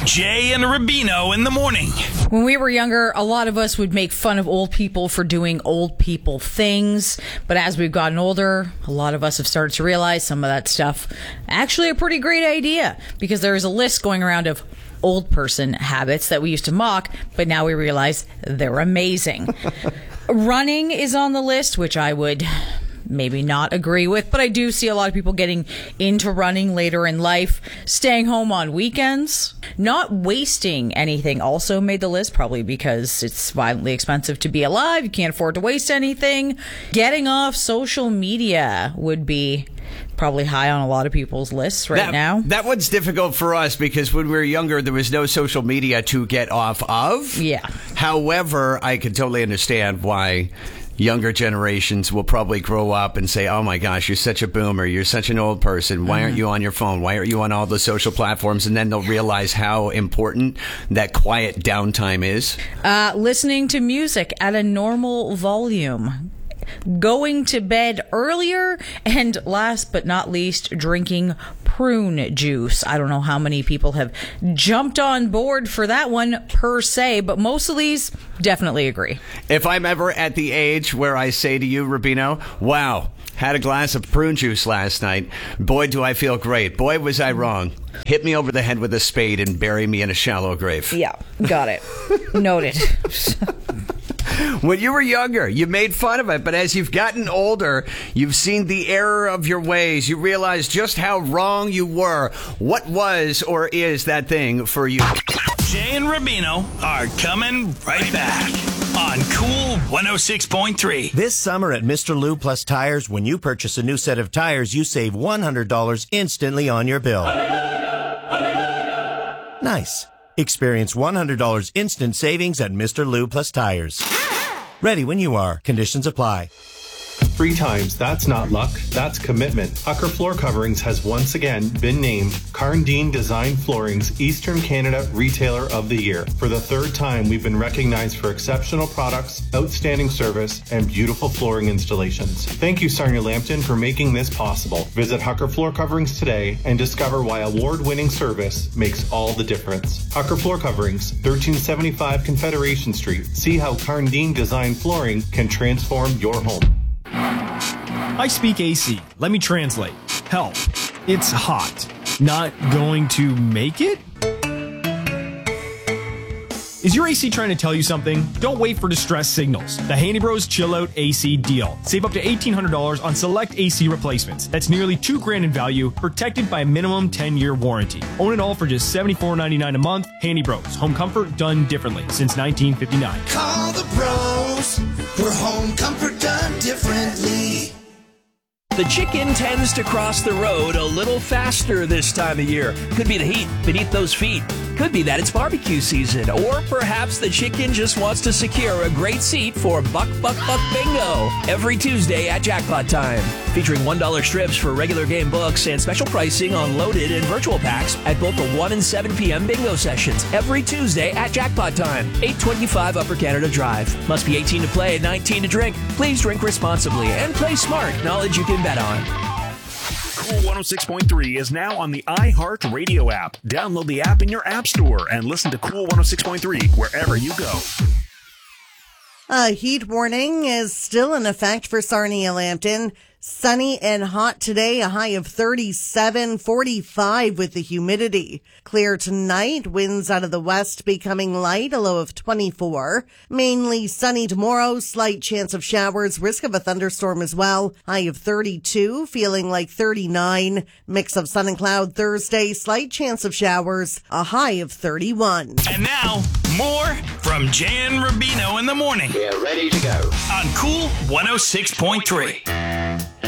Jay and Rubino in the morning. When we were younger, a lot of us would make fun of old people for doing old people things. But as we've gotten older, a lot of us have started to realize some of that stuff actually a pretty great idea, because there is a list going around of old person habits that we used to mock, but now we realize they're amazing. Running is on the list, which I would maybe not agree with, but I do see a lot of people getting into running later in life. Staying home on weekends, not wasting anything also made the list, probably because it's violently expensive to be alive. You can't afford to waste anything. Getting off social media would be probably high on a lot of people's lists now. That one's difficult for us because when we were younger, there was no social media to get off of. Yeah. However, I can totally understand why younger generations will probably grow up and say, oh my gosh, you're such a boomer. You're such an old person. Why aren't you on your phone? Why aren't you on all the social platforms? And then they'll realize how important that quiet downtime is. Listening to music at a normal volume. Going to bed earlier, and last but not least, drinking prune juice. I don't know how many people have jumped on board for that one per se, but most of these definitely agree. If I'm ever at the age where I say to you, Rubino, wow, had a glass of prune juice last night. Boy, do I feel great. Boy, was I wrong. Hit me over the head with a spade and bury me in a shallow grave. Yeah, got it. Noted. When you were younger, you made fun of it, but as you've gotten older, you've seen the error of your ways. You realize just how wrong you were. What was or is that thing for you? Jay and Rubino are coming right back on Cool 106.3. This summer at Mr. Lou Plus Tires, when you purchase a new set of tires, you save $100 instantly on your bill. Nice. Experience $100 instant savings at Mr. Lou Plus Tires. Ready when you are. Conditions apply. 3 times. That's not luck. That's commitment. Hucker Floor Coverings has once again been named Carndine Design Flooring's Eastern Canada Retailer of the Year. For the 3rd time, we've been recognized for exceptional products, outstanding service, and beautifuful flooring installations. Thank you, Sarnia Lambton, for making this possible. Visit Hucker Floor Coverings today and discover why award-winning service makes all the difference. Hucker Floor Coverings, 1375 Confederation Street. See how Carndine Design Flooring can transform your home. I speak AC. Let me translate. Help. It's hot. Not going to make it? Is your AC trying to tell you something? Don't wait for distress signals. The Handy Bros Chill Out AC deal. Save up to $1,800 on select AC replacements. That's nearly $2,000 in value, protected by a minimum 10-year warranty. Own it all for just $74.99 a month. Handy Bros. Home comfort done differently since 1959. Call the pros for home comfort done differently. The chicken tends to cross the road a little faster this time of year. Could be the heat beneath those feet. Could be that it's barbecue season. Or perhaps the chicken just wants to secure a great seat for Buck Bingo every Tuesday at Jackpot Time. Featuring $1 strips for regular game books and special pricing on loaded and virtual packs at both the 1 and 7 p.m. bingo sessions every Tuesday at Jackpot Time. 825 Upper Canada Drive. Must be 18 to play, 19 to drink. Please drink responsibly and play smart. Knowledge you can bet on. Cool 106.3 is now on the iHeart Radio app. Download the app in your app store and listen to Cool 106.3 wherever you go. A heat warning is still in effect for Sarnia Lambton. Sunny and hot today, a high of 37, 45 with the humidity. Clear tonight, winds out of the west becoming light, a low of 24. Mainly sunny tomorrow, slight chance of showers, risk of a thunderstorm as well. High of 32, feeling like 39. Mix of sun and cloud Thursday, slight chance of showers, a high of 31. And now, more from Jay and Rubino in the morning. We're ready to go. On Cool 106.3.